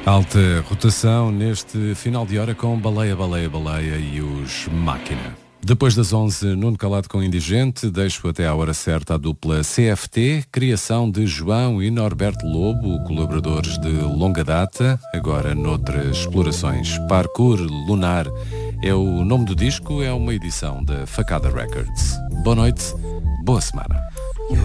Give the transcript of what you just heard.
Alta rotação neste final de hora com Baleia, Baleia, Baleia e os Máquina. Depois das 11, Nuno Calado com Indigente, deixo até à hora certa a dupla CFT, criação de João e Norberto Lobo, colaboradores de longa data, agora noutras explorações. Parkour Lunar é o nome do disco, é uma edição da Facada Records. Boa noite, boa semana.